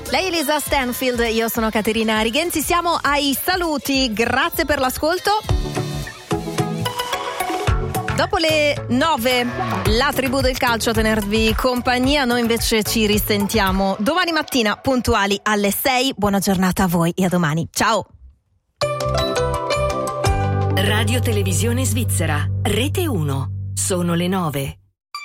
Lei è Elisa Stanfield, io sono Caterina Righenzi, siamo ai saluti, grazie per l'ascolto. Dopo le 9, la tribù del calcio a tenervi compagnia, noi invece ci risentiamo domani mattina puntuali alle 6. Buona giornata a voi e a domani. Ciao! Radio Televisione Svizzera, Rete 1. Sono le 9.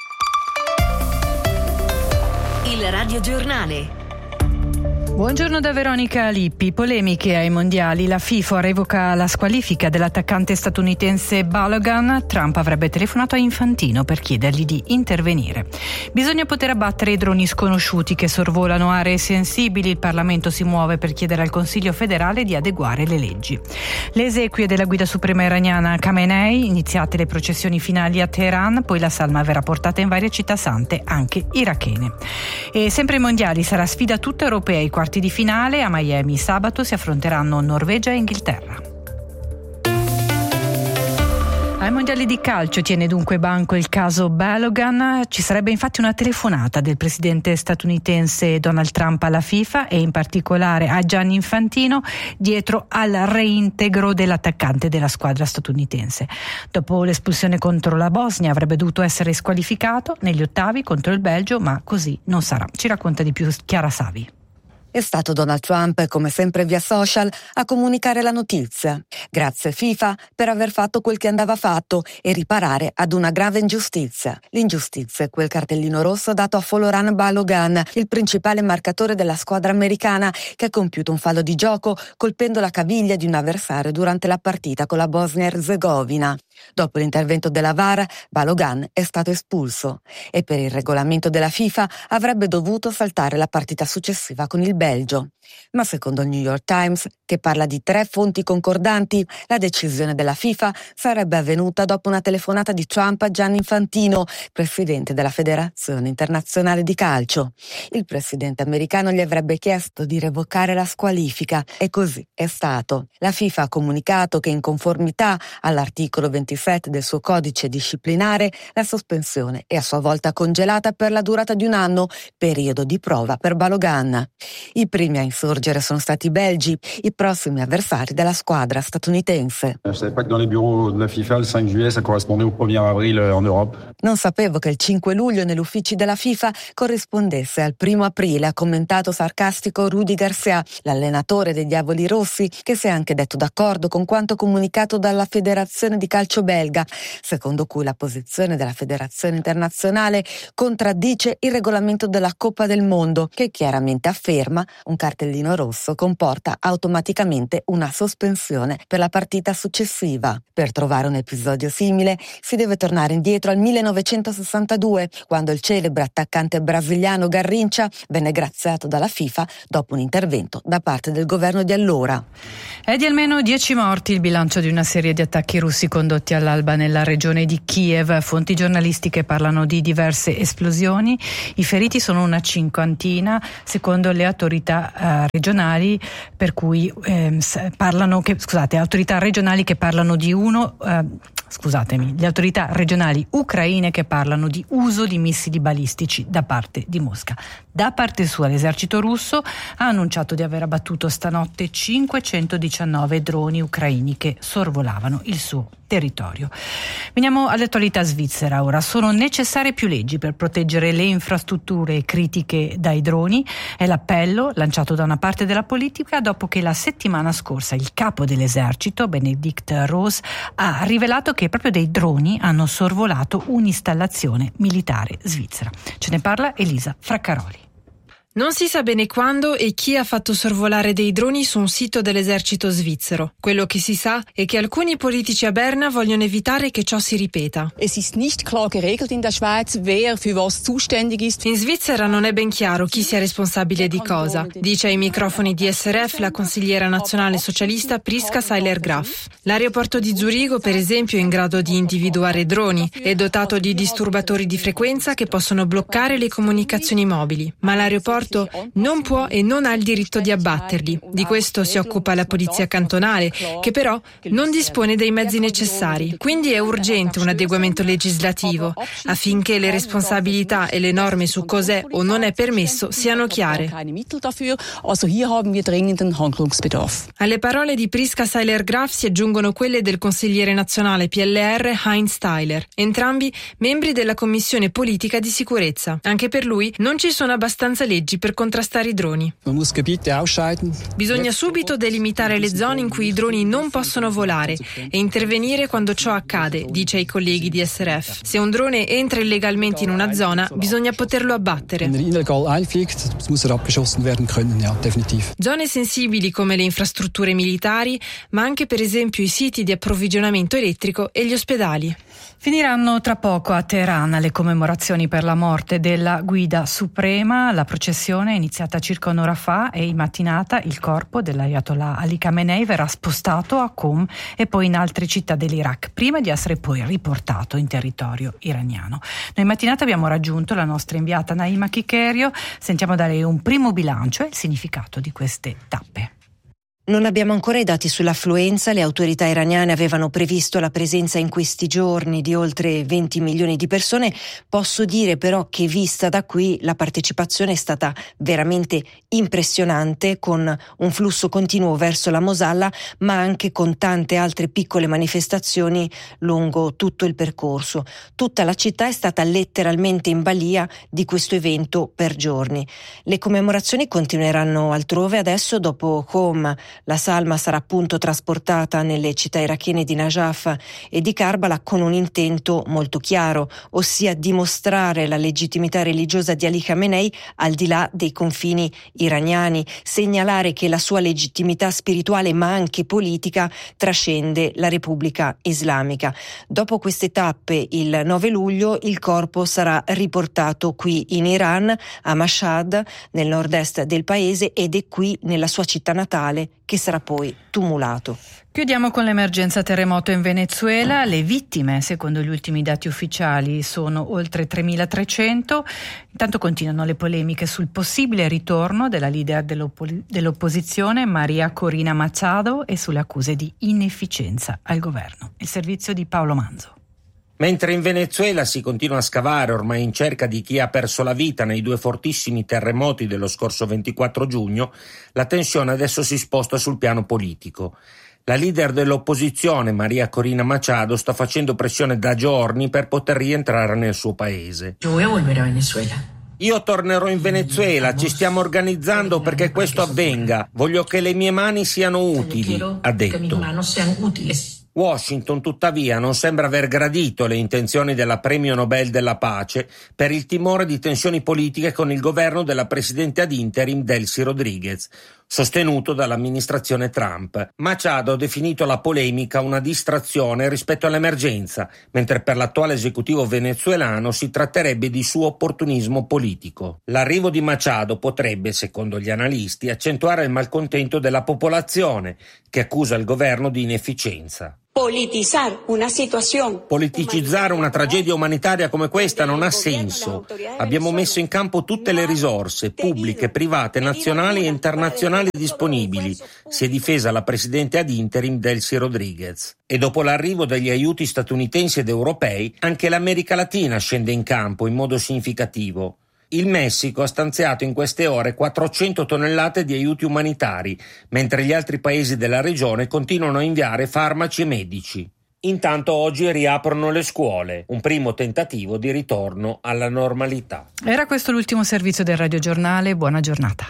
Il radiogiornale. Buongiorno da Veronica Lippi. Polemiche ai mondiali. La FIFA revoca la squalifica dell'attaccante statunitense Balogun. Trump avrebbe telefonato a Infantino per chiedergli di intervenire. Bisogna poter abbattere i droni sconosciuti che sorvolano aree sensibili. Il Parlamento si muove per chiedere al Consiglio federale di adeguare le leggi. Le esequie della guida suprema iraniana Khamenei, iniziate le processioni finali a Teheran, poi la salma verrà portata in varie città sante, anche irachene. E sempre ai mondiali sarà sfida tutta europea. I quarti di finale a Miami sabato si affronteranno Norvegia e Inghilterra. Ai mondiali di calcio tiene dunque banco il caso Balogun. Ci sarebbe infatti una telefonata del presidente statunitense Donald Trump alla FIFA e in particolare a Gianni Infantino dietro al reintegro dell'attaccante della squadra statunitense. Dopo l'espulsione contro la Bosnia avrebbe dovuto essere squalificato negli ottavi contro il Belgio, ma così non sarà. Ci racconta di più Chiara Savi. È stato Donald Trump, come sempre via social, a comunicare la notizia. Grazie FIFA per aver fatto quel che andava fatto e riparare ad una grave ingiustizia. L'ingiustizia è quel cartellino rosso dato a Folarin Balogun, il principale marcatore della squadra americana, che ha compiuto un fallo di gioco colpendo la caviglia di un avversario durante la partita con la Bosnia-Erzegovina. Dopo l'intervento della VAR, Balogun è stato espulso e per il regolamento della FIFA avrebbe dovuto saltare la partita successiva con il Belgio. Ma secondo il New York Times, che parla di 3 fonti concordanti, la decisione della FIFA sarebbe avvenuta dopo una telefonata di Trump a Gianni Infantino, presidente della Federazione Internazionale di Calcio. Il presidente americano gli avrebbe chiesto di revocare la squalifica e così è stato. La FIFA ha comunicato che in conformità all'articolo 27 del suo codice disciplinare, la sospensione è a sua volta congelata per la durata di 1 anno, periodo di prova per Balogun. I primi a insorgere sono stati i belgi, i prossimi avversari della squadra statunitense. Non sapevo che il 5 luglio negli uffici della FIFA corrispondesse al 1 aprile, ha commentato sarcastico Rudy Garcia, l'allenatore dei Diavoli Rossi, che si è anche detto d'accordo con quanto comunicato dalla Federazione di Calcio belga, secondo cui la posizione della Federazione Internazionale contraddice il regolamento della Coppa del Mondo, che chiaramente afferma un cartellino rosso comporta automaticamente una sospensione per la partita successiva. Per trovare un episodio simile si deve tornare indietro al 1962, quando il celebre attaccante brasiliano Garrincha venne graziato dalla FIFA dopo un intervento da parte del governo di allora. È di almeno 10 morti il bilancio di una serie di attacchi russi condotti all'alba nella regione di Kiev. Fonti giornalistiche parlano di diverse esplosioni. I feriti sono una cinquantina, secondo le autorità regionali, per cui autorità regionali che parlano di le autorità regionali ucraine che parlano di uso di missili balistici da parte di Mosca. Da parte sua l'esercito russo ha annunciato di aver abbattuto stanotte 519 droni ucraini che sorvolavano il suo territorio. Veniamo all'attualità svizzera ora. Sono necessarie più leggi per proteggere le infrastrutture critiche dai droni. È l'appello lanciato da una parte della politica dopo che la settimana scorsa il capo dell'esercito, Benedikt Roos, ha rivelato che proprio dei droni hanno sorvolato un'installazione militare svizzera. Ce ne parla Elisa Fraccaroli. Non si sa bene quando e chi ha fatto sorvolare dei droni su un sito dell'esercito svizzero. Quello che si sa è che alcuni politici a Berna vogliono evitare che ciò si ripeta. Es ist nicht klar geregelt in der Schweiz, wer für was zuständig ist. In Svizzera non è ben chiaro chi sia responsabile di cosa, dice ai microfoni di SRF la consigliera nazionale socialista Priska Seiler-Graf. L'aeroporto di Zurigo, per esempio, è in grado di individuare droni, è dotato di disturbatori di frequenza che possono bloccare le comunicazioni mobili, ma l'aeroporto l'aeroporto non può e non ha il diritto di abbatterli. Di questo si occupa la polizia cantonale, che però non dispone dei mezzi necessari. Quindi è urgente un adeguamento legislativo affinché le responsabilità e le norme su cos'è o non è permesso siano chiare. Alle parole di Prisca Seiler-Graf si aggiungono quelle del consigliere nazionale PLR Heinz Steiler, entrambi membri della Commissione Politica di Sicurezza. Anche per lui non ci sono abbastanza leggi per contrastare i droni. Bisogna subito delimitare le zone in cui i droni non possono volare e intervenire quando ciò accade, dice ai colleghi di SRF. Se un drone entra illegalmente in una zona, bisogna poterlo abbattere. Zone sensibili come le infrastrutture militari, ma anche per esempio i siti di approvvigionamento elettrico e gli ospedali. Finiranno tra poco a Teheran le commemorazioni per la morte della guida suprema. La processione è iniziata circa un'ora fa e in mattinata il corpo dell'Ayatollah Ali Khamenei verrà spostato a Qom e poi in altre città dell'Iraq, prima di essere poi riportato in territorio iraniano. Noi in mattinata abbiamo raggiunto la nostra inviata Naima Chikerio. Sentiamo da lei un primo bilancio e il significato di queste tappe. Non abbiamo ancora i dati sull'affluenza. Le autorità iraniane avevano previsto la presenza in questi giorni di oltre 20 milioni di persone. Posso dire però che vista da qui la partecipazione è stata veramente impressionante, con un flusso continuo verso la Mosalla, ma anche con tante altre piccole manifestazioni lungo tutto il percorso. Tutta la città è stata letteralmente in balia di questo evento per giorni. Le commemorazioni continueranno altrove. Adesso, dopo Qom, la salma sarà appunto trasportata nelle città irachene di Najaf e di Karbala con un intento molto chiaro, ossia dimostrare la legittimità religiosa di Ali Khamenei al di là dei confini iraniani, segnalare che la sua legittimità spirituale ma anche politica trascende la Repubblica Islamica. Dopo queste tappe, il 9 luglio, il corpo sarà riportato qui in Iran, a Mashhad, nel nord-est del paese, ed è qui, nella sua città natale, che sarà poi tumulato. Chiudiamo con l'emergenza terremoto in Venezuela. Le vittime, secondo gli ultimi dati ufficiali, sono oltre 3.300. Intanto continuano le polemiche sul possibile ritorno della leader dell'opposizione, Maria Corina Machado, e sulle accuse di inefficienza al governo. Il servizio di Paolo Manzo. Mentre in Venezuela si continua a scavare ormai in cerca di chi ha perso la vita nei due fortissimi terremoti dello scorso 24 giugno, la tensione adesso si sposta sul piano politico. La leader dell'opposizione, Maria Corina Machado, sta facendo pressione da giorni per poter rientrare nel suo paese. Io tornerò in Venezuela, ci stiamo organizzando perché questo avvenga. Voglio che le mie mani siano utili, ha detto. Washington, tuttavia, non sembra aver gradito le intenzioni della premio Nobel della pace per il timore di tensioni politiche con il governo della presidente ad interim Delcy Rodriguez, sostenuto dall'amministrazione Trump. Machado ha definito la polemica una distrazione rispetto all'emergenza, mentre per l'attuale esecutivo venezuelano si tratterebbe di suo opportunismo politico. L'arrivo di Machado potrebbe, secondo gli analisti, accentuare il malcontento della popolazione, che accusa il governo di inefficienza. Politicizzare una tragedia umanitaria come questa non ha senso. Abbiamo messo in campo tutte le risorse, pubbliche, private, nazionali e internazionali disponibili, si è difesa la presidente ad interim Delcy Rodriguez. E dopo l'arrivo degli aiuti statunitensi ed europei, anche l'America Latina scende in campo in modo significativo. Il Messico ha stanziato in queste ore 400 tonnellate di aiuti umanitari, mentre gli altri paesi della regione continuano a inviare farmaci e medici. Intanto oggi riaprono le scuole, un primo tentativo di ritorno alla normalità. Era questo l'ultimo servizio del radiogiornale, buona giornata.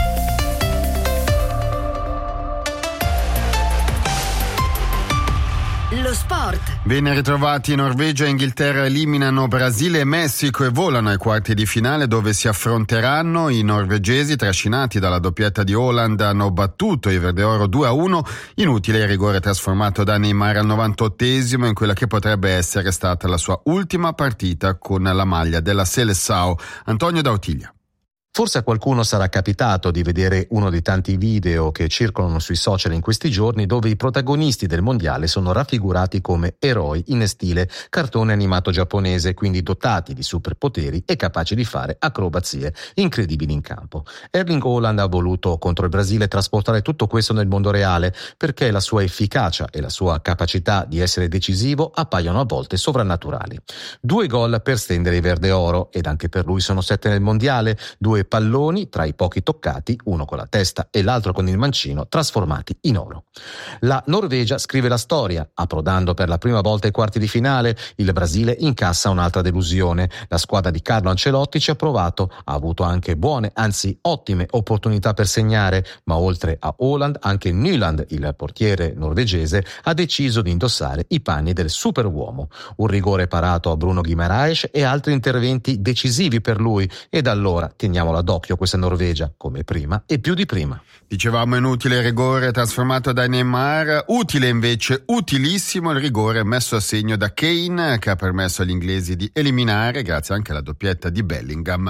Lo sport. Ben ritrovati. Norvegia e Inghilterra eliminano Brasile e Messico e volano ai quarti di finale, dove si affronteranno. I norvegesi, trascinati dalla doppietta di Haaland, hanno battuto i verdeoro 2-1. Inutile il rigore trasformato da Neymar al 98esimo in quella che potrebbe essere stata la sua ultima partita con la maglia della Seleção. Antonio D'Autiglia. Forse a qualcuno sarà capitato di vedere uno dei tanti video che circolano sui social in questi giorni dove i protagonisti del mondiale sono raffigurati come eroi in stile cartone animato giapponese, quindi dotati di superpoteri e capaci di fare acrobazie incredibili in campo. Erling Haaland ha voluto contro il Brasile trasportare tutto questo nel mondo reale perché la sua efficacia e la sua capacità di essere decisivo appaiono a volte sovrannaturali. 2 gol per stendere i verde oro, ed anche per lui sono 7 nel mondiale, 2 palloni tra i pochi toccati, uno con la testa e l'altro con il mancino, trasformati in oro. La Norvegia scrive la storia, approdando per la prima volta ai quarti di finale. Il Brasile incassa un'altra delusione. La squadra di Carlo Ancelotti ci ha provato, ha avuto anche buone, anzi ottime opportunità per segnare, ma oltre a Haaland anche Nyland, il portiere norvegese, ha deciso di indossare i panni del superuomo. Un rigore parato a Bruno Guimaraes e altri interventi decisivi per lui, ed allora teniamola d'occhio questa Norvegia, come prima e più di prima. Dicevamo inutile il rigore trasformato da Neymar, utile invece, utilissimo il rigore messo a segno da Kane, che ha permesso agli inglesi di eliminare, grazie anche alla doppietta di Bellingham,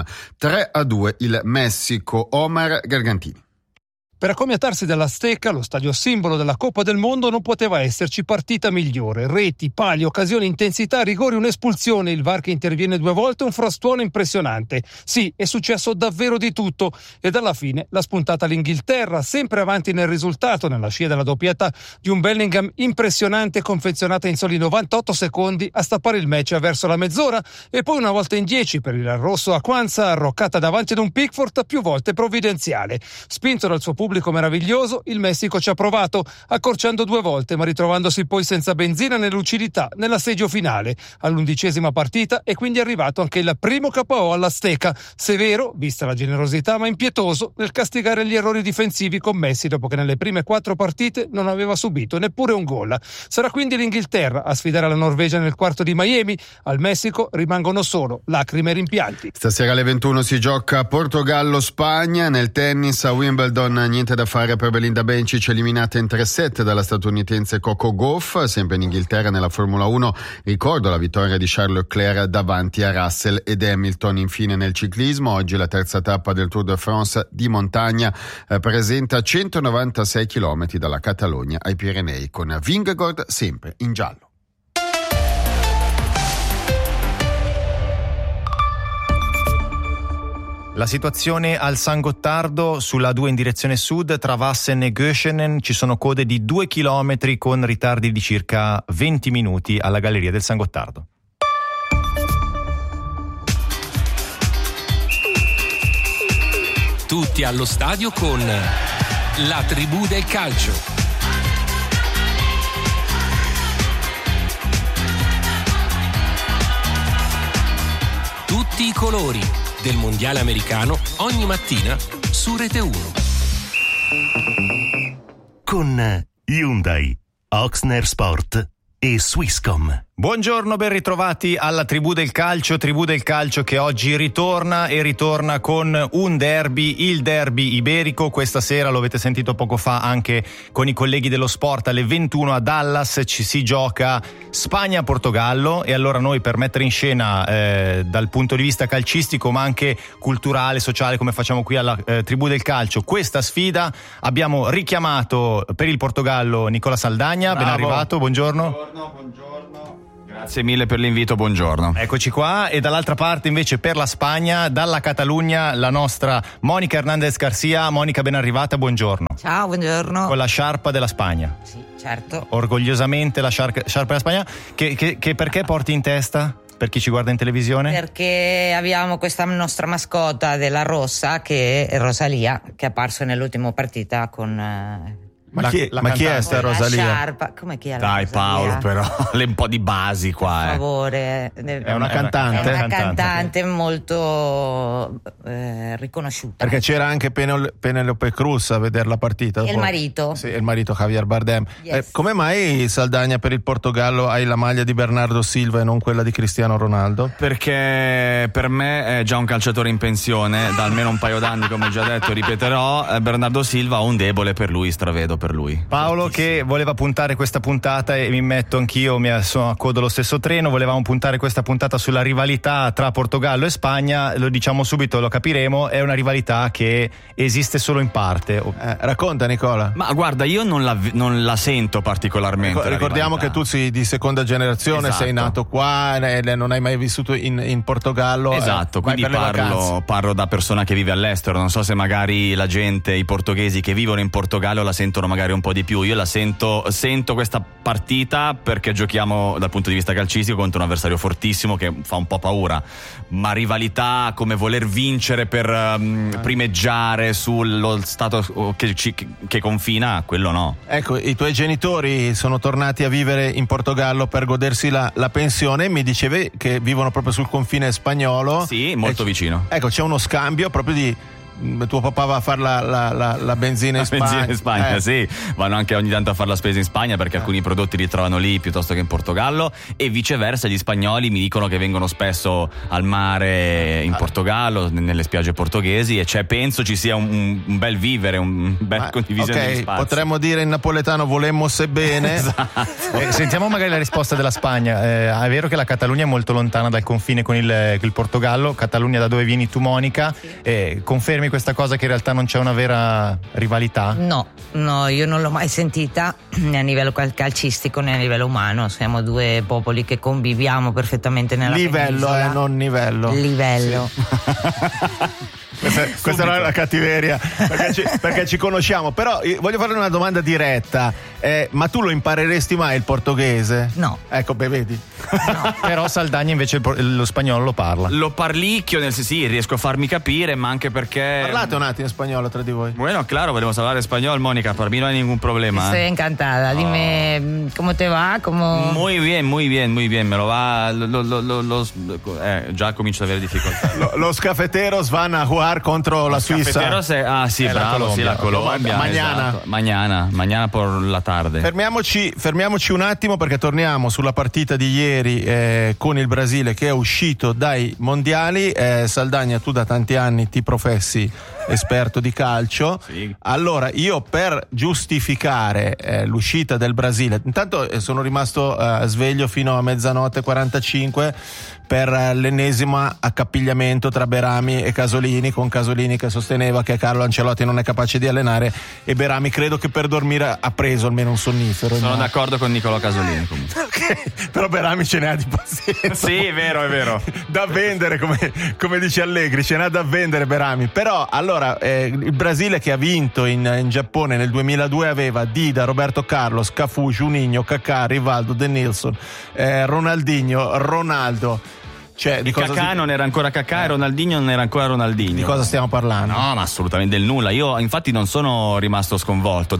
3-2 il Messico. Omar Gargantini. Per accomiatarsi dall'Azteca, lo stadio simbolo della Coppa del Mondo, non poteva esserci partita migliore. Reti, pali, occasioni, intensità, rigori, un'espulsione, il VAR che interviene 2 volte, un frastuono impressionante. Sì, è successo davvero di tutto, ed alla fine l'ha spuntata l'Inghilterra, sempre avanti nel risultato, nella scia della doppietta di un Bellingham impressionante, confezionata in soli 98 secondi a stappare il match verso la mezz'ora, e poi una volta in 10 per il rosso a Kwanza, arroccata davanti ad un Pickford più volte provvidenziale. Spinto dal suo pubblico meraviglioso, il Messico ci ha provato, accorciando 2 volte, ma ritrovandosi poi senza benzina né lucidità nell'assedio finale. All'11ª partita è quindi arrivato anche il primo KO all'Azteca, severo, vista la generosità, ma impietoso nel castigare gli errori difensivi commessi dopo che nelle prime 4 partite non aveva subito neppure un gol. Sarà quindi l'Inghilterra a sfidare la Norvegia nel quarto di Miami. Al Messico rimangono solo lacrime e rimpianti. Stasera alle 21 si gioca Portogallo-Spagna. Nel tennis a Wimbledon niente da fare per Belinda Bencic, eliminata in 3-7 dalla statunitense Coco Gauff. Sempre in Inghilterra nella Formula 1 ricordo la vittoria di Charles Leclerc davanti a Russell ed Hamilton. Infine nel ciclismo, oggi la terza tappa del Tour de France di montagna presenta 196 km dalla Catalogna ai Pirenei, con Vingegaard sempre in giallo. La situazione al San Gottardo sulla 2 in direzione sud tra Vassen e Göschenen, ci sono code di 2 chilometri con ritardi di circa 20 minuti alla galleria del San Gottardo. Tutti allo stadio con la tribù del calcio. Tutti i colori del mondiale americano ogni mattina su Rete 1. Con Hyundai, Oxner Sport e Swisscom. Buongiorno, ben ritrovati alla Tribù del Calcio che oggi ritorna con un derby, il derby iberico. Questa sera, lo avete sentito poco fa anche con i colleghi dello sport, alle 21 a Dallas ci si gioca Spagna-Portogallo, e allora noi, per mettere in scena dal punto di vista calcistico ma anche culturale, sociale, come facciamo qui alla Tribù del Calcio, questa sfida, abbiamo richiamato per il Portogallo Nicola Saldagna. Bravo. Ben arrivato, buongiorno. Grazie mille per l'invito, buongiorno. Eccoci qua. E dall'altra parte invece per la Spagna, dalla Catalogna, la nostra Monica Hernandez Garcia. Monica, ben arrivata, buongiorno. Ciao, buongiorno. Con la sciarpa della Spagna. Sì, certo. Orgogliosamente la sciarpa della Spagna, che perché porti in testa? Per chi ci guarda in televisione? Perché abbiamo questa nostra mascotta della rossa, che è Rosalia, che è apparso nell'ultima partita con... Ma chi è sta Rosalia? Sciarpa. Come chi è? Dai Rosalia? Paolo, però le un po' di basi qua. Per favore. È una cantante? È una cantante molto riconosciuta. Perché c'era anche Penelope Cruz a vedere la partita. E il marito. Sì, il marito Javier Bardem. Yes. Come mai, Saldagna, per il Portogallo hai la maglia di Bernardo Silva e non quella di Cristiano Ronaldo? Perché per me è già un calciatore in pensione da almeno un paio d'anni, come ho già detto, ripeterò. Bernardo Silva, ho un debole per lui, stravedo. per lui. Paolo che voleva puntare questa puntata, e mi metto anch'io, sono accodo allo stesso treno, volevamo puntare questa puntata sulla rivalità tra Portogallo e Spagna. Lo diciamo subito, lo capiremo, è una rivalità che esiste solo in parte. Racconta, Nicola. Ma guarda, io non la sento particolarmente. Ricordiamo che tu sei di seconda generazione, esatto. Sei nato qua, non hai mai vissuto in Portogallo. Esatto, quindi parlo da persona che vive all'estero. Non so se magari la gente, i portoghesi che vivono in Portogallo la sentono magari un po' di più. Io la sento questa partita perché giochiamo dal punto di vista calcistico contro un avversario fortissimo che fa un po' paura, ma rivalità come voler vincere per primeggiare sullo stato che confina, quello no. Ecco, i tuoi genitori sono tornati a vivere in Portogallo per godersi la pensione. Mi dicevi che vivono proprio sul confine spagnolo. Sì, molto vicino. Ecco, c'è uno scambio proprio di tuo papà va a fare la benzina in Spagna. Benzina in Spagna, sì. Vanno anche ogni tanto a fare la spesa in Spagna perché alcuni prodotti li trovano lì piuttosto che in Portogallo, e viceversa gli spagnoli mi dicono che vengono spesso al mare in Portogallo, nelle spiagge portoghesi, e penso ci sia un bel vivere, un bel condivisione degli spazi. Potremmo dire in napoletano volemmo se bene. Esatto. Sentiamo magari la risposta della Spagna. È vero che la Catalogna è molto lontana dal confine con il Portogallo, Catalogna da dove vieni tu, Monica, confermi questa cosa che in realtà non c'è una vera rivalità? No, io non l'ho mai sentita né a livello calcistico né a livello umano. Siamo due popoli che conviviamo perfettamente nella penisola. Non livello. Livello. Sì. Questa non è la cattiveria perché ci conosciamo, però voglio fare una domanda diretta, ma tu lo impareresti mai il portoghese? No. Ecco, vedi. No. Però Saldagna invece lo spagnolo lo parla. Lo parlicchio, nel senso, sì, riesco a farmi capire, ma anche perché parlate un attimo in spagnolo tra di voi. Bueno, claro, podemos hablar español, Mónica, para mí no hay ningún problema. Estoy encantada. Dime cómo te va, cómo... Muy bien, me lo va. Già comincio ad avere difficoltà. Los cafeteros van a jugar contro la Suiza. Sì, bravo, la Colombia. Mañana por la tarde. Fermiamoci un attimo perché torniamo sulla partita di ieri con il Brasile che è uscito dai mondiali. Saldagna, tu da tanti anni ti professi esperto di calcio. Sì. Allora, io per giustificare l'uscita del Brasile, intanto sono rimasto sveglio fino a 00:45 per l'ennesimo accapigliamento tra Berami e Casolini, con Casolini che sosteneva che Carlo Ancelotti non è capace di allenare e Berami credo che per dormire ha preso almeno un sonnifero. Sono d'accordo con Nicolò Casolini comunque. Okay. Però Berami ce ne ha di pazienza. Sì, è vero. Da vendere, come dice Allegri, ce n'ha da vendere Berami. Però allora il Brasile che ha vinto in Giappone nel 2002 aveva Dida, Roberto Carlos, Cafu, Juninho, Kaká, Rivaldo, Denilson, Ronaldinho, Ronaldo. Kaká non era ancora Kaká e Ronaldinho non era ancora Ronaldinho. Di cosa stiamo parlando? No, ma assolutamente del nulla. Io infatti non sono rimasto sconvolto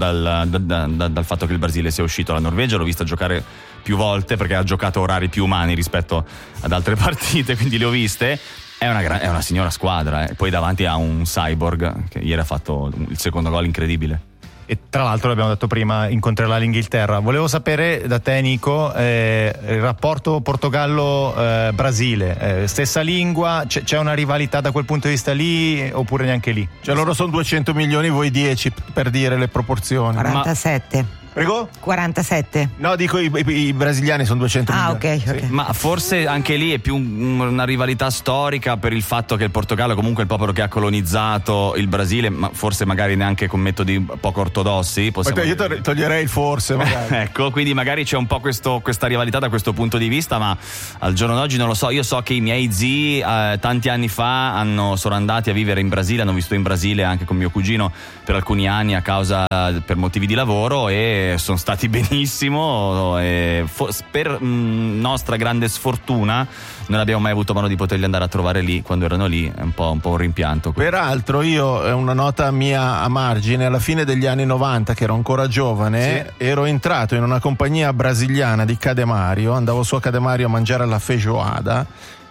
dal fatto che il Brasile sia uscito. La Norvegia l'ho vista giocare più volte perché ha giocato orari più umani rispetto ad altre partite, quindi le ho viste. È una signora squadra, poi davanti a un cyborg che ieri ha fatto il secondo gol incredibile. E tra l'altro, l'abbiamo detto prima, incontrerà l'Inghilterra. Volevo sapere da te, Nico, il rapporto Portogallo-Brasile, stessa lingua, c'è una rivalità da quel punto di vista lì oppure neanche lì? Cioè loro sono 200 milioni, voi 10, per dire le proporzioni. 47. Prego? 47. No, dico i brasiliani sono 200 milioni. Ok. Sì. Ma forse anche lì è più una rivalità storica per il fatto che il Portogallo comunque è il popolo che ha colonizzato il Brasile, ma forse magari neanche con metodi poco ortodossi. Io toglierei il forse magari. Ecco, quindi magari c'è un po' questa rivalità da questo punto di vista, ma al giorno d'oggi non lo so. Io so che i miei zii tanti anni fa sono andati a vivere in Brasile, hanno vissuto in Brasile anche con mio cugino per alcuni anni per motivi di lavoro, e sono stati benissimo, e per nostra grande sfortuna non abbiamo mai avuto modo di poterli andare a trovare lì quando erano lì. È un po' un rimpianto. Peraltro io, una nota mia a margine, alla fine degli anni 90 che ero ancora giovane, sì, ero entrato in una compagnia brasiliana di Cademario, andavo su a Cademario a mangiare la feijoada.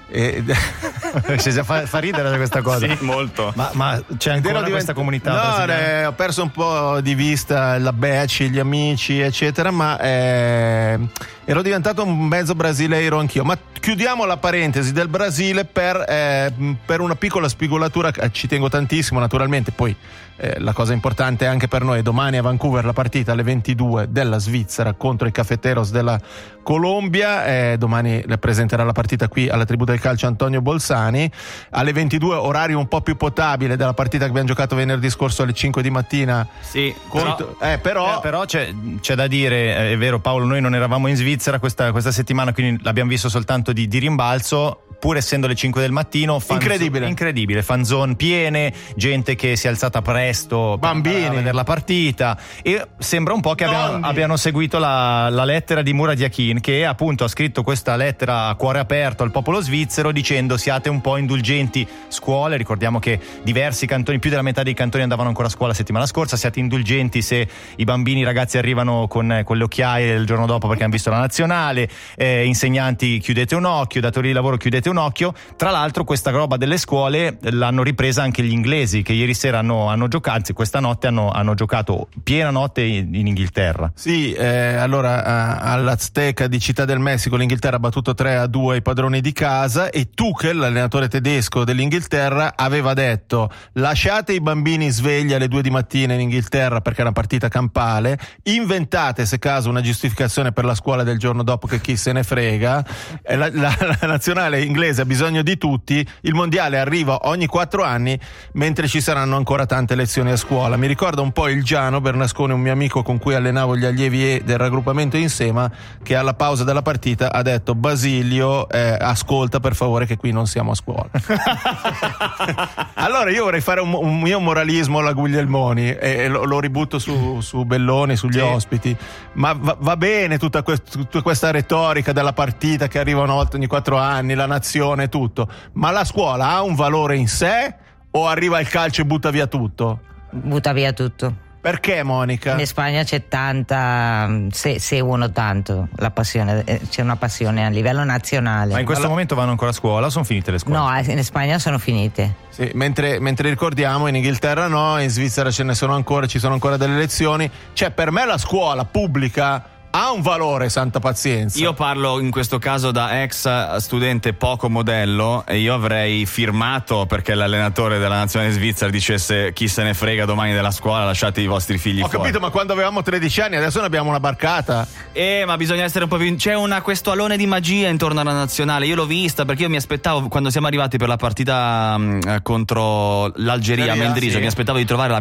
Fa ridere questa cosa. Sì, molto. Ma c'è ancora questa comunità brasiliana? Ho perso un po' di vista la Becci, gli amici eccetera, ma ero diventato un mezzo brasileiro anch'io. Ma chiudiamo la parentesi del Brasile per una piccola spigolatura. Ci tengo tantissimo, naturalmente. Poi la cosa importante anche per noi è domani a Vancouver la partita alle 22 della Svizzera contro i Cafeteros della Colombia. Domani presenterà la partita qui alla Tribù del Calcio Antonio Bolzani alle 22, orario un po' più potabile della partita che abbiamo giocato venerdì scorso alle 5 di mattina. Sì, però c'è da dire, è vero Paolo, noi non eravamo in Svizzera questa settimana, quindi l'abbiamo visto soltanto di rimbalzo. Pur essendo le 5 del mattino, incredibile, fanzone piene, gente che si è alzata presto, bambini a vedere la partita, e sembra un po' che abbiano seguito la lettera di Murat Yakin, che appunto ha scritto questa lettera a cuore aperto al popolo svizzero dicendo: siate un po' indulgenti, scuole, ricordiamo che diversi cantoni, più della metà dei cantoni andavano ancora a scuola la settimana scorsa, siate indulgenti se i bambini, i ragazzi arrivano con le occhiaie il giorno dopo perché hanno visto la nazionale, insegnanti chiudete un occhio, datori di lavoro chiudete un occhio. Tra l'altro questa roba delle scuole l'hanno ripresa anche gli inglesi, che ieri sera hanno giocato, anzi questa notte hanno giocato piena notte in Inghilterra. Sì, allora all'Azteca di Città del Messico l'Inghilterra ha battuto 3-2 i padroni di casa, e Tuchel, l'allenatore tedesco dell'Inghilterra, aveva detto: lasciate i bambini svegli alle 2 di mattina in Inghilterra perché è una partita campale, inventate se caso una giustificazione per la scuola del giorno dopo, che chi se ne frega, la nazionale inglese ha bisogno di tutti, il mondiale arriva ogni 4 anni mentre ci saranno ancora tante lezioni a scuola. Mi ricorda un po' il Giano Bernasconi, un mio amico con cui allenavo gli allievi del raggruppamento Insema, che alla pausa della partita ha detto: Basilio, ascolta per favore che qui non siamo a scuola. Allora io vorrei fare un mio moralismo alla Guglielmoni e lo ributto su Belloni, sugli ospiti, ma va bene tutta questa retorica della partita che arriva una volta ogni 4 anni, la nazione e tutto, ma la scuola ha un valore in sé o arriva il calcio e butta via tutto? Butta via tutto. Perché, Monica? In Spagna c'è tanta, se uno tanto, la passione, c'è una passione a livello nazionale. Ma in questo momento vanno ancora a scuola o sono finite le scuole? No, in Spagna sono finite. Sì, mentre ricordiamo in Inghilterra no, in Svizzera ce ne sono ancora, ci sono ancora delle lezioni. Cioè, per me la scuola pubblica ha un valore, santa pazienza. Io parlo in questo caso da ex studente poco modello, e io avrei firmato perché l'allenatore della nazionale svizzera dicesse: chi se ne frega domani della scuola, lasciate i vostri figli fuori. Ho capito, ma quando avevamo 13 anni, adesso ne abbiamo una barcata. Ma bisogna essere un po' più... C'è questo alone di magia intorno alla nazionale, io l'ho vista perché io mi aspettavo, quando siamo arrivati per la partita contro l'Algeria a Mendrisio, sì, mi aspettavo di trovare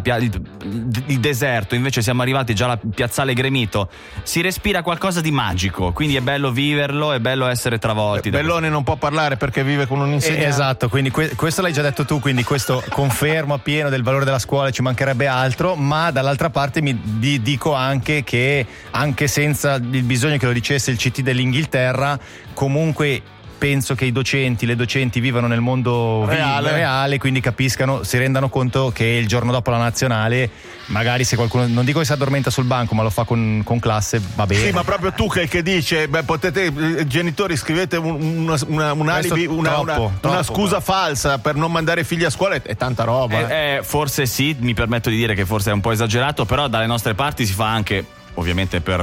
il deserto, invece siamo arrivati già alla piazzale Gremito. Si respira qualcosa di magico, quindi è bello viverlo, è bello essere travolti. Bellone non può parlare perché vive con un insegnante. Esatto, quindi questo l'hai già detto tu, quindi questo confermo appieno del valore della scuola, ci mancherebbe altro, ma dall'altra parte dico anche che anche senza il bisogno che lo dicesse il CT dell'Inghilterra, comunque penso che i docenti, le docenti vivano nel mondo reale, quindi capiscano, si rendano conto che il giorno dopo la nazionale, magari se qualcuno, non dico che si addormenta sul banco, ma lo fa con classe, va bene. Sì, ma proprio tu che dice, potete, genitori, scrivete un alibi, una scusa falsa per non mandare figli a scuola, è tanta roba. Forse sì, mi permetto di dire che forse è un po' esagerato, però dalle nostre parti si fa anche, ovviamente per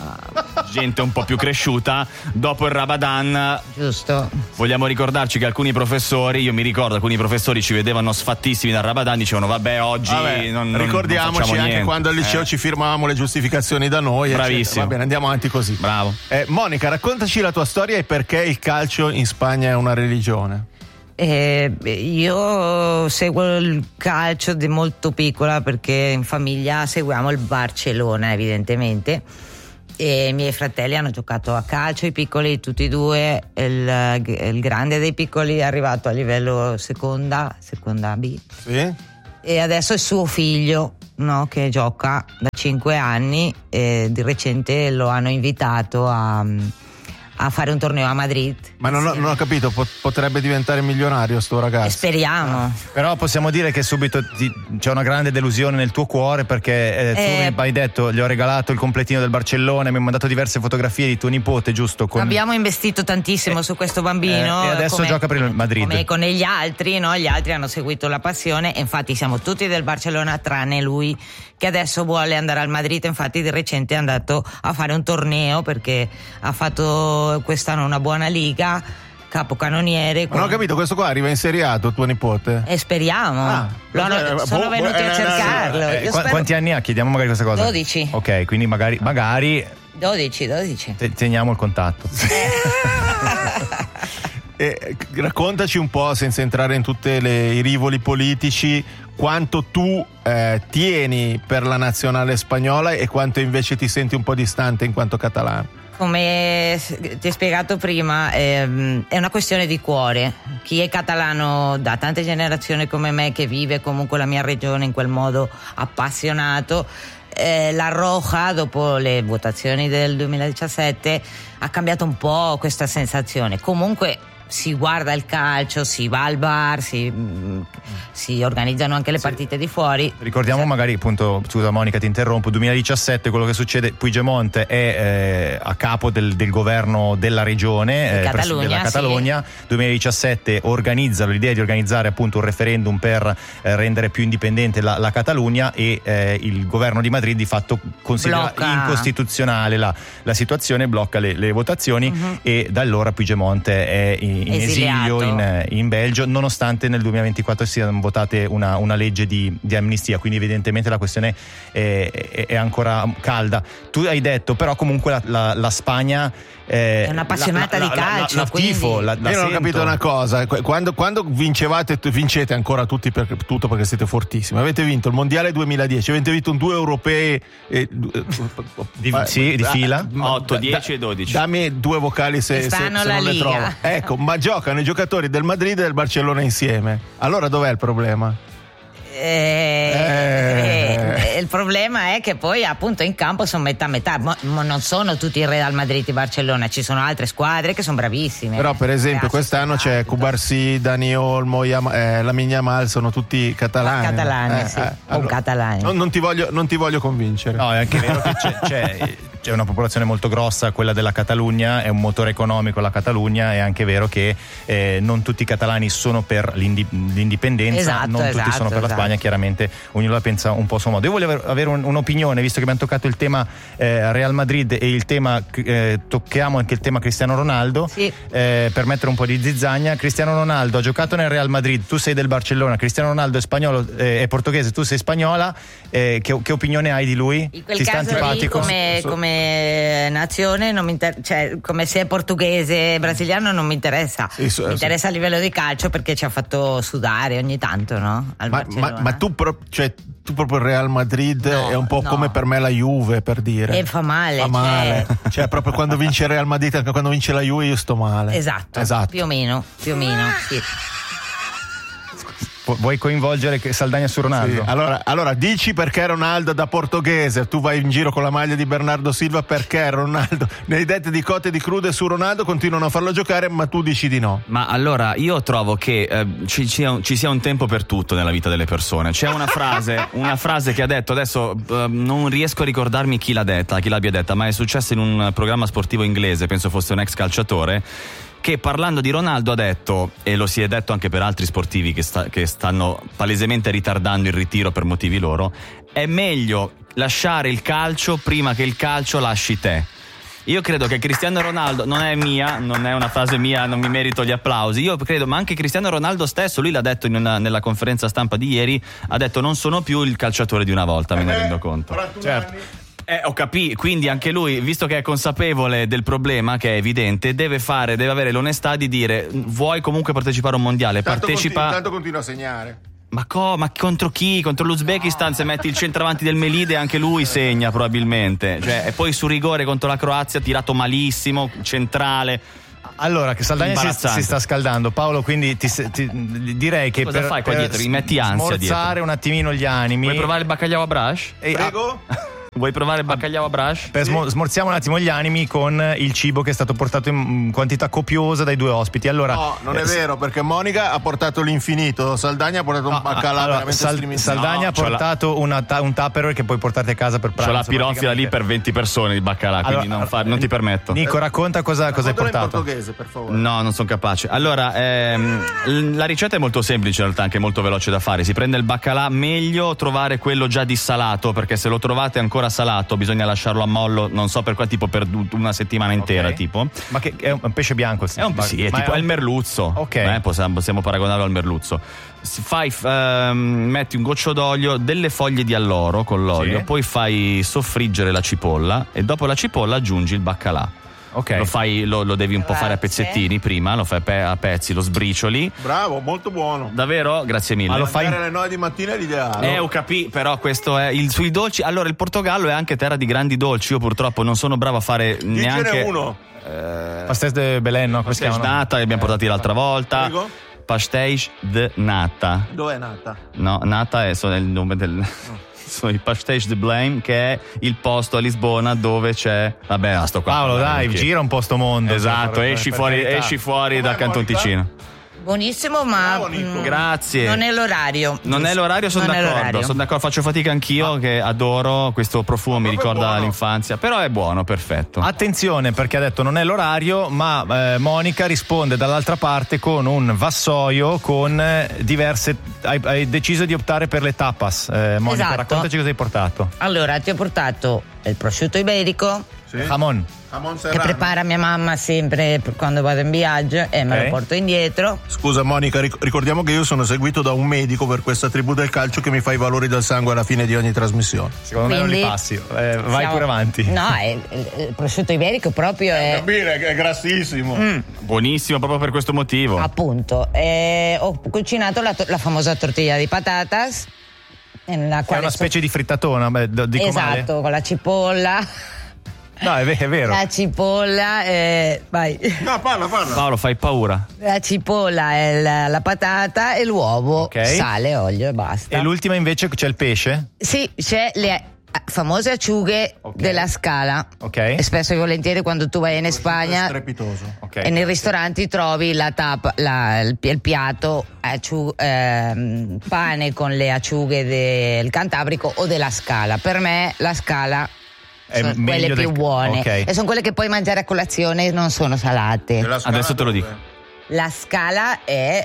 gente un po' più cresciuta, dopo il Ramadan. Giusto. Vogliamo ricordarci che alcuni professori, io mi ricordo, alcuni professori ci vedevano sfattissimi dal Ramadan, dicevano vabbè oggi ricordiamoci non anche quando al liceo ci firmavamo le giustificazioni da noi. Bravissimo. Eccetera. Va bene, andiamo avanti così. Bravo. Monica, raccontaci la tua storia e perché il calcio in Spagna è una religione. Io seguo il calcio da molto piccola perché in famiglia seguiamo il Barcellona, evidentemente, e i miei fratelli hanno giocato a calcio, i piccoli tutti e due, il grande dei piccoli è arrivato a livello seconda B, sì, e adesso è suo figlio, no, che gioca da 5 anni, e di recente lo hanno invitato a fare un torneo a Madrid. Ma non ho capito, potrebbe diventare milionario sto ragazzo? Speriamo. Però possiamo dire che subito c'è una grande delusione nel tuo cuore, perché tu mi hai detto gli ho regalato il completino del Barcellona, mi hai mandato diverse fotografie di tuo nipote, giusto? Abbiamo investito tantissimo su questo bambino, e adesso gioca per il Madrid. Come con gli altri, no? Gli altri hanno seguito la passione, e infatti siamo tutti del Barcellona tranne lui, che adesso vuole andare al Madrid. Infatti di recente è andato a fare un torneo perché ha fatto quest'anno una buona liga capocannoniere. Non ho capito, questo qua arriva in Serie A tuo nipote? Speriamo. Sono venuti a cercarlo. Quanti anni ha? Chiediamo magari questa cosa. 12. Ok, quindi magari 12. Teniamo il contatto. Raccontaci un po', senza entrare in tutti i rivoli politici, quanto tu tieni per la nazionale spagnola e quanto invece ti senti un po' distante in quanto catalano. Come ti ho spiegato prima, è una questione di cuore. Chi è catalano da tante generazioni come me, che vive comunque la mia regione in quel modo appassionato, la Roja, dopo le votazioni del 2017, ha cambiato un po' questa sensazione. Comunque si guarda il calcio, si va al bar, si organizzano anche le partite di fuori. Ricordiamo magari, appunto, scusa Monica ti interrompo, 2017 quello che succede, Puigdemont è a capo del governo della regione della Catalogna, sì. 2017 organizza l'idea di organizzare appunto un referendum per rendere più indipendente la Catalogna e il governo di Madrid di fatto considera incostituzionale la situazione, blocca le votazioni e da allora Puigdemont è in esilio in Belgio, nonostante nel 2024 siano votate una legge di amnistia, quindi evidentemente la questione è ancora calda. Tu hai detto però comunque la Spagna è un'appassionata di calcio, io non ho capito una cosa, quando vincete ancora tutti tutto perché siete fortissimi, avete vinto il mondiale 2010, avete vinto 2 europei di fila, 8, 10 e 12. Dammi 2 vocali se non le trovo. Ecco, ma giocano i giocatori del Madrid e del Barcellona insieme, allora dov'è il problema? Il problema è che poi appunto in campo sono metà non sono tutti il Real Madrid e Barcellona, ci sono altre squadre che sono bravissime. Però per esempio quest'anno c'è Cubarsí, Dani Olmo, Lamine Yamal, sono tutti catalani. Catalani. Non ti voglio convincere. No, è anche vero che c'è una popolazione molto grossa, quella della Catalogna, è un motore economico la Catalogna, è anche vero che non tutti i catalani sono per l'indipendenza, tutti sono per la Spagna, chiaramente ognuno la pensa un po' a suo modo. Io voglio avere un'opinione, visto che abbiamo toccato il tema Real Madrid e il tema tocchiamo anche il tema Cristiano Ronaldo, per mettere un po' di zizzagna. Cristiano Ronaldo ha giocato nel Real Madrid, tu sei del Barcellona, Cristiano Ronaldo è spagnolo, è portoghese, tu sei spagnola, che opinione hai di lui? In quel caso lì, come nazione non mi cioè come se è portoghese brasiliano non mi interessa, mi interessa a livello di calcio perché ci ha fatto sudare ogni tanto, no? Ma tu proprio il Real Madrid è un po' come per me la Juve, per dire. E fa male. Cioè proprio quando vince il Real Madrid, anche quando vince la Juve io sto male. Esatto. Più o meno, sì. Vuoi coinvolgere Saldagna su Ronaldo? Sì. Allora dici perché Ronaldo da portoghese, tu vai in giro con la maglia di Bernardo Silva, perché Ronaldo nei detti di cotte e di crude su Ronaldo continuano a farlo giocare, ma tu dici di no. Ma allora io trovo che ci sia un tempo per tutto nella vita delle persone. C'è una frase che ha detto, adesso non riesco a ricordarmi chi l'abbia detta, ma è successo in un programma sportivo inglese, penso fosse un ex calciatore, che parlando di Ronaldo ha detto, e lo si è detto anche per altri sportivi che stanno palesemente ritardando il ritiro per motivi loro, è meglio lasciare il calcio prima che il calcio lasci te. Io credo che Cristiano Ronaldo, non è una frase mia, non mi merito gli applausi, io credo, ma anche Cristiano Ronaldo stesso, lui l'ha detto nella conferenza stampa di ieri, ha detto non sono più il calciatore di una volta, me ne rendo conto. Certo. Ho capito, quindi anche lui, visto che è consapevole del problema, che è evidente, deve avere l'onestà di dire: vuoi comunque partecipare a un mondiale, partecipa. Tanto continua a segnare. Ma contro chi? Contro l'Uzbekistan, se metti il centravanti del Melide anche lui segna probabilmente. Cioè, e poi su rigore contro la Croazia tirato malissimo, centrale. Allora, che Saldagna si sta scaldando, Paolo, quindi direi che cosa fai qua dietro? Mi metti ansia smorzare dietro. Un attimino gli animi. Vuoi provare il baccalà a Brash? Prego? Vuoi provare il baccalà a Brash? Smorziamo un attimo gli animi con il cibo che è stato portato in quantità copiosa dai due ospiti. Allora, no, non è vero, perché Monica ha portato l'infinito, Saldagna ha portato un baccalà veramente striminato. Saldagna ha portato un Tupperware che puoi portarti a casa per pranzo. C'ho la pirofila lì per 20 persone di baccalà, quindi non ti permetto. Nico, racconta cosa hai portato. In portoghese, per favore. No, non sono capace. Allora, la ricetta è molto semplice in realtà, anche molto veloce da fare. Si prende il baccalà, meglio trovare quello già dissalato, perché se lo trovate ancora salato bisogna lasciarlo a mollo, non so per quale, tipo per una settimana intera, tipo. Ma che è un pesce bianco? Sì, è tipo il merluzzo. Ok. Possiamo paragonarlo al merluzzo. Metti un goccio d'olio, delle foglie di alloro con l'olio, Sì. poi fai soffriggere la cipolla e dopo la cipolla aggiungi il baccalà. Ok. Lo devi un po' fare a pezzettini prima, lo fai a pezzi, lo sbricioli. Bravo, molto buono. Davvero? Grazie mille. Ma lo fai alle 9 di mattina è l'ideale. Ho capito, però questo è sui dolci. Allora, il Portogallo è anche terra di grandi dolci. Io purtroppo non sono bravo a fare neanche uno. Pastéis de Belén, no? Come si pastéis chiamano? nata che abbiamo portati l'altra volta. Prego? Pastéis de nata. Dove è nata? No, nata è il nome del sono i Pastéis de Belém, che è il posto a Lisbona dove c'è sto qua. Paolo, dai, gira un po' sto mondo. Esatto, esci fuori dal Canton Ticino. Buonissimo, ma grazie. Non è l'orario. Non è l'orario, sono d'accordo, faccio fatica anch'io che adoro questo profumo, mi ricorda l'infanzia, però è buono, perfetto. Attenzione, perché ha detto non è l'orario, ma Monica risponde dall'altra parte con un vassoio con diverse. Hai deciso di optare per le tapas. Monica, Esatto. raccontaci cosa hai portato. Allora, ti ho portato il prosciutto iberico, Jamon. che prepara mia mamma sempre quando vado in viaggio e me lo porto indietro. Scusa Monica, ricordiamo che io sono seguito da un medico per questa tribù del calcio che mi fa i valori del sangue alla fine di ogni trasmissione. Secondo me non li passi, vai pure avanti. No, il prosciutto iberico proprio è Capire che è grassissimo. Buonissimo proprio per questo motivo. Appunto, ho cucinato la famosa tortilla di patatas. È una specie di frittatona, dico male? Esatto, con la cipolla. No, è vero. La cipolla, vai. No, parla. Paolo, fai paura. La cipolla è la patata e l'uovo, Ok. sale, olio e basta. E l'ultima invece c'è il pesce? Sì, c'è le famose acciughe della Scala. Ok. E spesso e volentieri quando tu vai in Spagna Strepitoso. Ok. e nei ristoranti trovi il piatto pane con le acciughe del Cantabrico o della Scala. Per me la Scala sono quelle più buone, ok. e sono quelle che puoi mangiare a colazione e non sono salate. Adesso te lo dico. La Scala è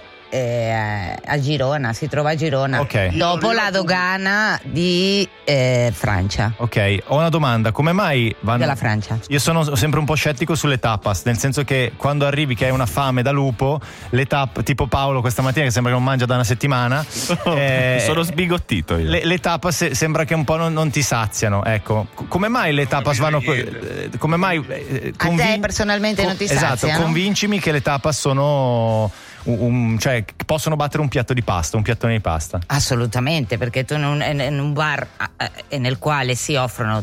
a Girona, si trova a Girona, Ok. dopo la dogana di Francia. Ok, ho una domanda, come mai vanno... Della Francia. Io sono sempre un po' scettico sulle tapas, nel senso che quando arrivi che hai una fame da lupo, le tipo Paolo questa mattina che sembra che non mangia da una settimana, sono sbigottito io. le tapas sembra che un po' non ti saziano, ecco. Come mai le tapas vanno... come mai... A te personalmente non ti Esatto, saziano? convincimi che le tapas sono... cioè possono battere un piatto di pasta, un piattone di pasta. Assolutamente, perché tu in un bar nel quale si offrono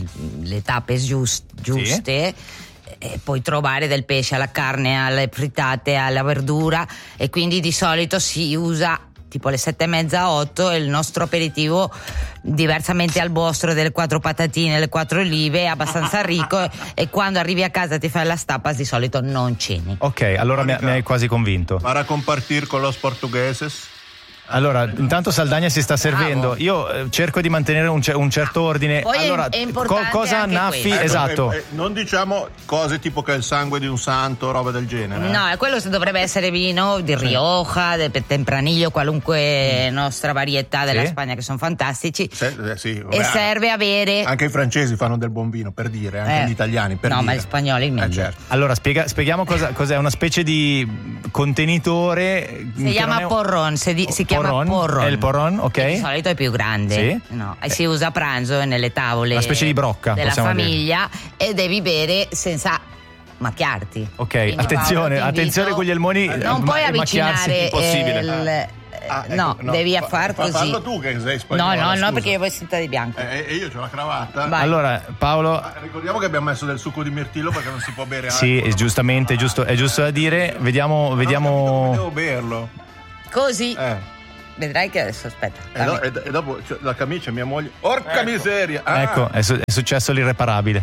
le tappe giuste, puoi trovare del pesce alla carne, alle frittate, alla verdura, e quindi di solito si usa tipo alle 7:30, 8 il nostro aperitivo, diversamente al vostro delle 4 patatine, le 4 olive, è abbastanza ricco e quando arrivi a casa ti fai la tapas di solito non ceni. Ok, allora mi hai quasi convinto. Para compartir con los portugueses. Allora, intanto Saldagna si sta servendo. Io cerco di mantenere un certo ordine. Poi allora, è importante cosa anche annaffi? questo. Esatto. Non diciamo cose tipo che è il sangue di un santo, roba del genere. No, quello dovrebbe essere vino di Rioja, del Tempranillo, qualunque nostra varietà della Spagna, che sono fantastici. Sì, E serve avere. Anche i francesi fanno del buon vino, per dire, anche gli italiani, per no, dire. ma gli spagnoli meglio. Certo. Allora, spieghiamo cos'è una specie di contenitore. Si chiama porron, si chiama porron. È il porron, ok. Di solito è più grande. Sì. No, e si usa a pranzo e nelle tavole. Una specie di brocca, della possiamo famiglia, e devi bere senza macchiarti. Ok, Quindi, attenzione, Paolo, ti attenzione invito- con gli elmoni. Non puoi macchiarsi. avvicinare Impossibile. no, devi far così. Fallo tu che sei spagnola. No, perché io voi siete di bianco. E io c'ho la cravatta. Vai. Allora, Paolo. Ricordiamo che abbiamo messo del succo di mirtillo perché non si può bere Sì, alcol. giustamente, è giusto da dire. Vediamo. Devo berlo. Così. Vedrai che adesso aspetta. E dopo la camicia mia moglie. Porca miseria! Ah. Ecco, è successo l'irreparabile.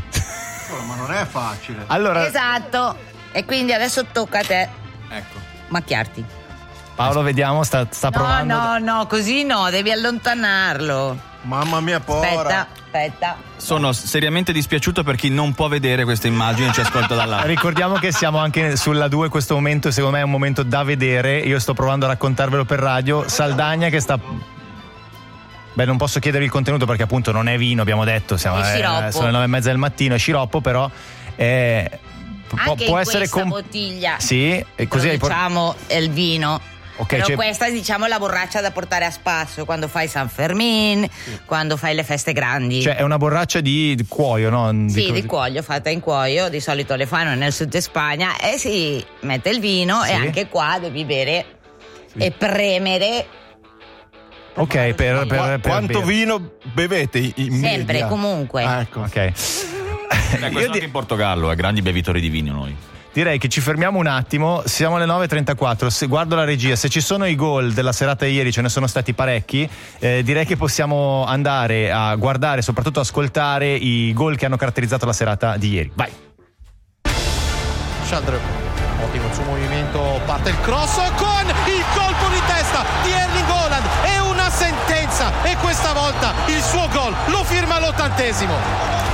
Ma non è facile. Allora, Esatto. E quindi adesso tocca a te. Ecco. Macchiarti. Paolo, vediamo, sta provando. No, così no, devi allontanarlo. Mamma mia, povera. Aspetta. Sono seriamente dispiaciuto per chi non può vedere queste immagini e ci ascolta dall'alto. Ricordiamo che siamo anche sulla 2 questo momento, secondo me è un momento da vedere. Io sto provando a raccontarvelo per radio. Saldagna che sta Beh, non posso chiedere il contenuto perché appunto non è vino, abbiamo detto, sono le 9:30 del mattino, è sciroppo, però anche può in essere questa bottiglia. Sì, e così diciamo è il vino. Okay, però questa è diciamo la borraccia da portare a spasso quando fai San Fermin, quando fai le feste grandi. Cioè è una borraccia di cuoio, no? Di cuoio, fatta in cuoio, di solito le fanno nel sud Spagna e si mette il vino e anche qua devi bere e premere. Ok, per quanto vino bevete in sempre, media? comunque. Ecco, ok. Questo anche in Portogallo, grandi bevitori di vino noi. Direi che ci fermiamo un attimo, siamo alle 9:34, se guardo la regia, se ci sono i gol della serata di ieri, ce ne sono stati parecchi, direi che possiamo andare a guardare, soprattutto ascoltare i gol che hanno caratterizzato la serata di ieri. Vai! Schandrup, ottimo il suo movimento, parte il cross con il colpo di testa di Erling Haaland, è una sentenza e questa volta il suo gol lo firma all'80°.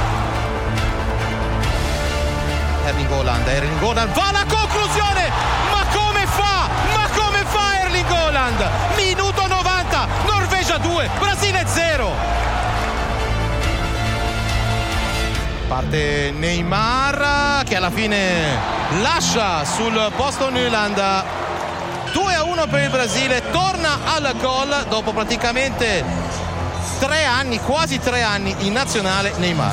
Erling Haaland va alla conclusione, ma come fa Erling Haaland? Minuto 90, Norvegia 2, Brasile 0. Parte Neymar che alla fine lascia sul posto Nyland. 2-1 per il Brasile, torna al gol dopo praticamente 3 anni, quasi 3 anni in nazionale Neymar.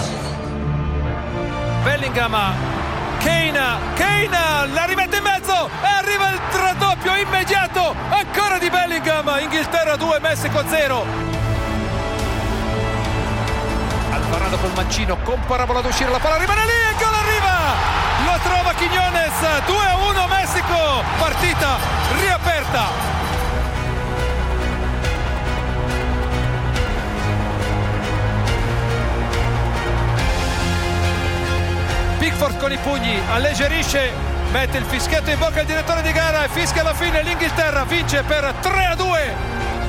Bellingham, Kane la rimette in mezzo e arriva il raddoppio immediato ancora di Bellingham. Inghilterra 2, Messico 0. Alvarado col mancino con parabola ad uscire, la palla rimane lì e il gol arriva, lo trova Quiñones. 2-1 Messico, partita riaperta. Pickford con i pugni, alleggerisce, mette il fischietto in bocca al direttore di gara e fischia alla fine. L'Inghilterra vince per 3-2.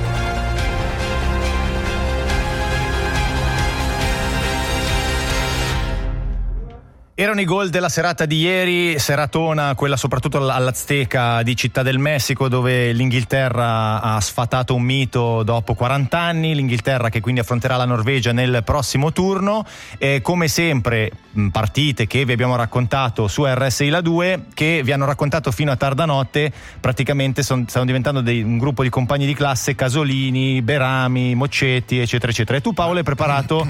Erano i gol della serata di ieri, seratona quella soprattutto all'Azteca di Città del Messico, dove l'Inghilterra ha sfatato un mito dopo 40 anni, l'Inghilterra che quindi affronterà la Norvegia nel prossimo turno, e come sempre partite che vi abbiamo raccontato su RSI La 2, che vi hanno raccontato fino a tarda notte, praticamente stanno diventando un gruppo di compagni di classe, Casolini, Berami, Moccetti eccetera eccetera. E tu Paolo hai preparato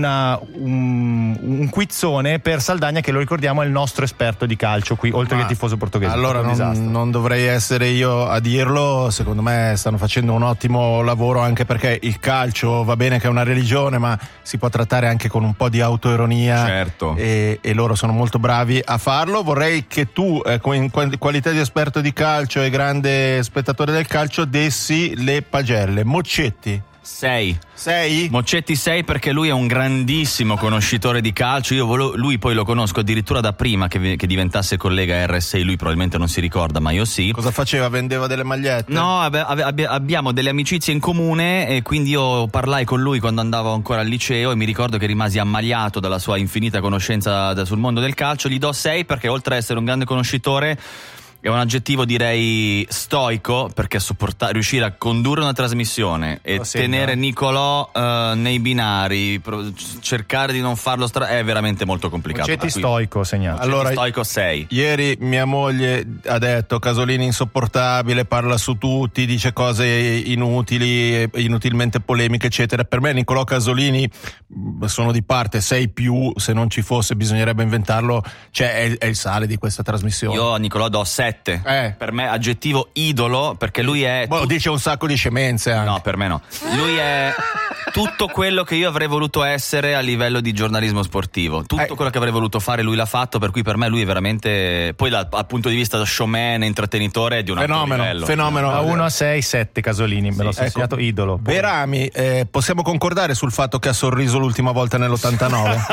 un quizzone per Saldagna, che lo ricordiamo è il nostro esperto di calcio qui, oltre che tifoso portoghese. Allora non dovrei essere io a dirlo, secondo me stanno facendo un ottimo lavoro, anche perché il calcio va bene che è una religione, ma si può trattare anche con un po' di autoironia, certo. E loro sono molto bravi a farlo. Vorrei che tu in qualità di esperto di calcio e grande spettatore del calcio dessi le pagelle. Moccetti 6. Moccetti 6 perché lui è un grandissimo conoscitore di calcio. Lui poi lo conosco addirittura da prima che diventasse collega RSI. Lui probabilmente non si ricorda, ma io sì. Cosa faceva? Vendeva delle magliette? No, abbiamo delle amicizie in comune e quindi io parlai con lui quando andavo ancora al liceo e mi ricordo che rimasi ammaliato dalla sua infinita conoscenza sul mondo del calcio. Gli do 6 perché oltre ad essere un grande conoscitore è un aggettivo direi stoico, perché riuscire a condurre una trasmissione e tenere Nicolò nei binari, cercare di non farlo è veramente molto complicato. Moccetti stoico segnato. Allora, stoico 6. Ieri mia moglie ha detto Casolini insopportabile, parla su tutti, dice cose inutili, inutilmente polemiche eccetera. Per me Nicolò Casolini, sono di parte, 6+, se non ci fosse bisognerebbe inventarlo, cioè è il sale di questa trasmissione. Io a Nicolò do 7. Per me aggettivo idolo, perché lui è dice un sacco di scemenze anche. No, per me no. Lui è tutto quello che io avrei voluto essere a livello di giornalismo sportivo. Tutto quello che avrei voluto fare lui l'ha fatto, per cui per me lui è veramente, poi dal punto di vista da showman, intrattenitore, è di un altro livello. Fenomeno. Da 1 a 6, 7 Casolini, me l'ho segnato idolo. Berami, possiamo concordare sul fatto che ha sorriso l'ultima volta nell'89?